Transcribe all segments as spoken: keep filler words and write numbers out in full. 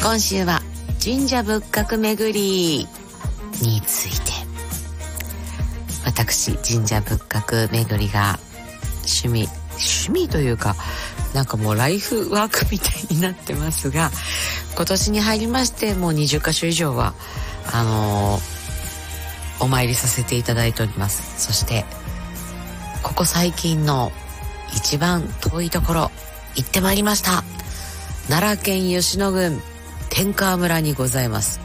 今週は神社仏閣巡りについて、私神社仏閣巡りが趣味趣味というかなんかもうライフワークみたいになってますが、今年に入りましてもうにじゅっかしょ以上はあのー、お参りさせていただいております。そしてここ最近の一番遠いところ行ってまいりました。奈良県吉野郡天川村にございます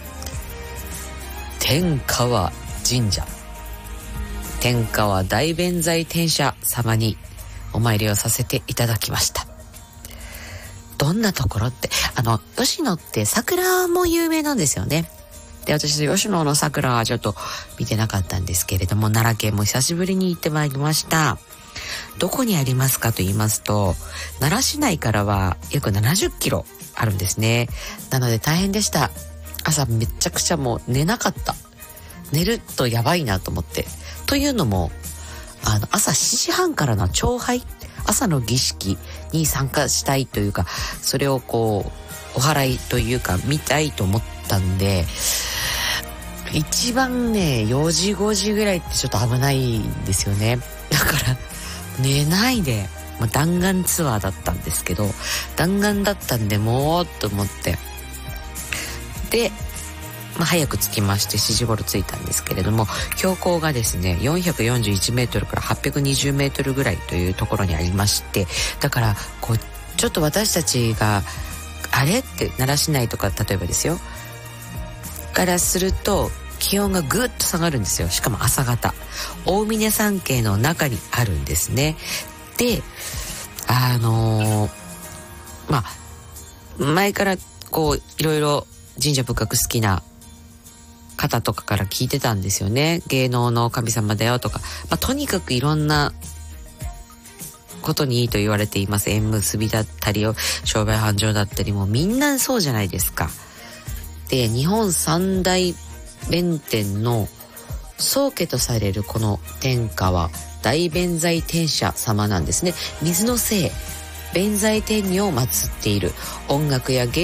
天川神社、天川大弁財天社様にお参りをさせていただきました。どんなところって、あの吉野って桜も有名なんですよね。で、私吉野の桜はちょっと見てなかったんですけれども、奈良県も久しぶりに行ってまいりました。どこにありますかと言いますと、奈良市内からは約ななじゅっキロあるんですね。なので大変でした。朝めちゃくちゃもう寝なかった。寝るとやばいなと思って。というのもあの朝しちじはんからの朝拝、朝の儀式に参加したいというか、それをこうお祓いというか見たいと思ったんで、一番ねよじごじぐらいってちょっと危ないんですよね。だから寝ないで、まあ、弾丸ツアーだったんですけど、弾丸だったんでもうと思ってで、まあ、早く着きましてしちじ頃着いたんですけれども、標高がですねよんひゃくよんじゅういちメートルからはっぴゃくにじゅうメートルぐらいというところにありまして、だからこうちょっと私たちがあれって奈良市内とか例えばですよからすると気温がぐっと下がるんですよ。しかも朝方、大峰山系の中にあるんですね。で、あのー、まあ前からこういろいろ神社仏閣好きな方とかから聞いてたんですよね。芸能の神様だよとか、まあ、とにかくいろんなことにいいと言われています。縁結びだったり商売繁盛だったりもみんなそうじゃないですか。で、日本三大弁天の宗家とされるこの天川大弁財天社様なんですね。水の精弁財天女を祀っている。音楽や芸